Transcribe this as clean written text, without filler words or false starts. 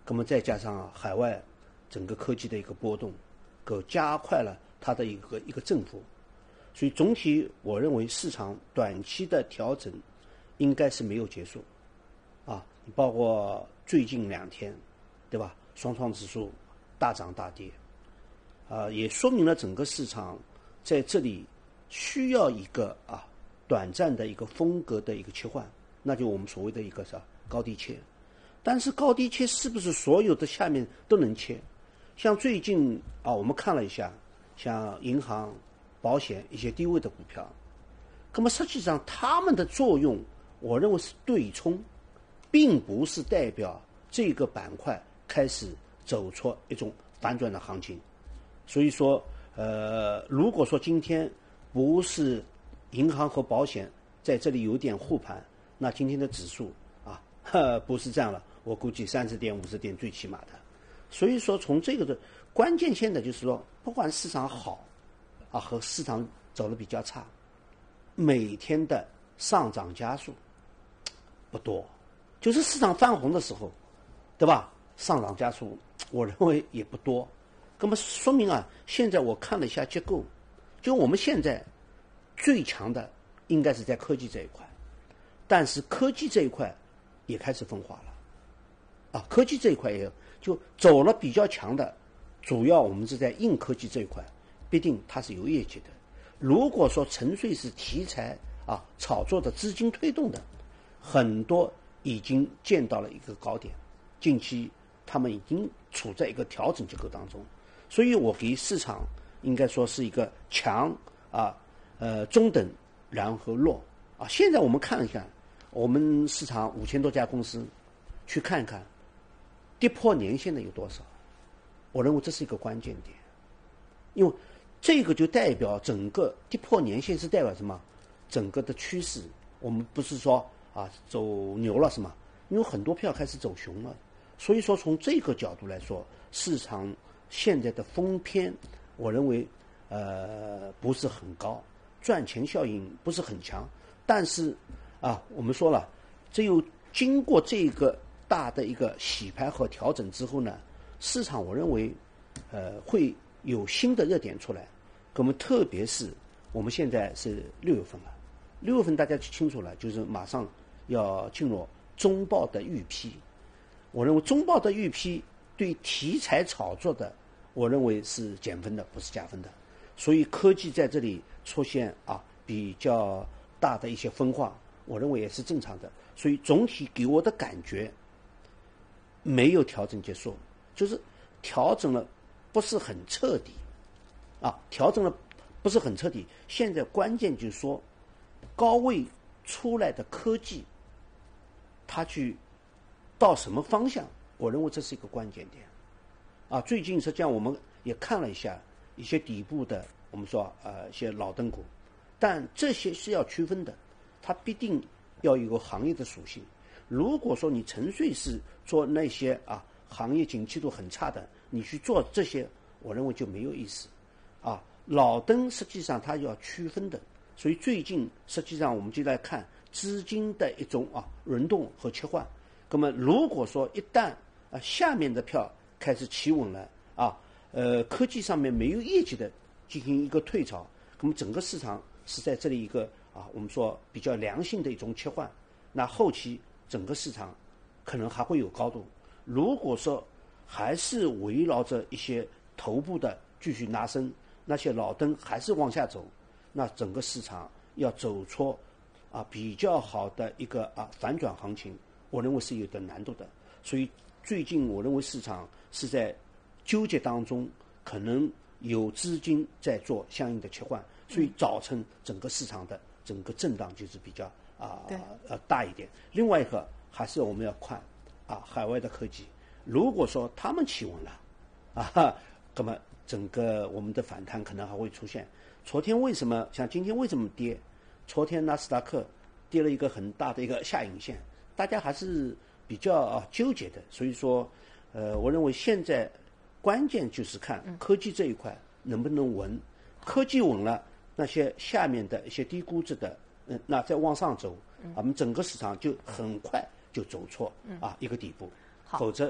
那么再加上海外整个科技的一个波动，加快了它的一个振幅，所以总体我认为市场短期的调整应该是没有结束啊。包括最近2天，对吧？双创指数大涨大跌，也说明了整个市场在这里需要一个短暂的一个风格的一个切换，那就我们所谓的一个高低切。但是高低切是不是所有的下面都能切？像最近我们看了一下，像银行、保险一些低位的股票，那么实际上它们的作用，我认为是对冲，并不是代表这个板块开始走出一种反转的行情。所以说，如果说今天不是银行和保险在这里有点护盘，那今天的指数不是这样了，我估计30点50点最起码的。所以说从这个的关键现在就是说，不管市场好和市场走得比较差，每天的上涨家数不多，就是市场翻红的时候，对吧？上涨家数我认为也不多。那么说明现在我看了一下结构，就我们现在最强的应该是在科技这一块，但是科技这一块也开始分化了科技这一块也就走了比较强的，主要我们是在硬科技这一块，必定它是有业绩的。如果说纯粹是题材炒作的资金推动的，很多已经见到了一个高点，近期他们已经处在一个调整结构当中，所以我给市场应该说是一个强中等然后弱现在我们看一下，我们市场5000多家公司去看看跌破年线的有多少，我认为这是一个关键点，因为这个就代表整个跌破年线是代表什么？整个的趋势，我们不是说走牛了是吗？因为很多票开始走熊了，所以说从这个角度来说，市场现在的疯偏，我认为不是很高，赚钱效应不是很强，但是我们说了，只有经过这个大的一个洗牌和调整之后呢，市场我认为会有新的热点出来。那么特别是我们现在是6月份了，6月份大家清楚了，就是马上要进入中报的预批。我认为中报的预批对题材炒作的，我认为是减分的，不是加分的。所以科技在这里出现比较大的一些分化，我认为也是正常的。所以总体给我的感觉没有调整结束，就是调整了不是很彻底调整了不是很彻底。现在关键就是说，高位出来的科技它去到什么方向，我认为这是一个关键点最近实际上我们也看了一下一些底部的，我们说一些老灯股，但这些是要区分的，它必定要有行业的属性。如果说你纯粹是做那些行业景气度很差的，你去做这些，我认为就没有意思老灯实际上它要区分的，所以最近实际上我们就在看资金的一种轮动和切换。那么如果说一旦下面的票开始企稳了科技上面没有业绩的进行一个退潮，那么整个市场是在这里一个我们说比较良性的一种切换，那后期整个市场可能还会有高度。如果说还是围绕着一些头部的继续拉升，那些老灯还是往下走，那整个市场要走出比较好的一个反转行情，我认为是有点难度的。所以最近我认为市场是在纠结当中，可能有资金在做相应的切换，所以造成整个市场的整个震荡就是比较大一点。另外一个还是我们要看海外的科技，如果说他们企稳了那么整个我们的反弹可能还会出现。昨天为什么像今天为什么跌？昨天纳斯达克跌了一个很大的一个下影线，大家还是比较纠结的。所以说我认为现在关键就是看科技这一块能不能稳，科技稳了，那些下面的一些低估值的那再往上走我们整个市场就很快就走错一个底部，否则